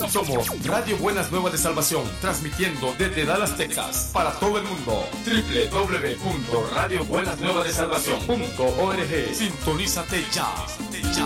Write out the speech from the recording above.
Somos Radio Buenas Nuevas de Salvación, transmitiendo desde Dallas, Texas, para todo el mundo. www.radiobuenasnuevasdesalvacion.org. Sintonízate ya.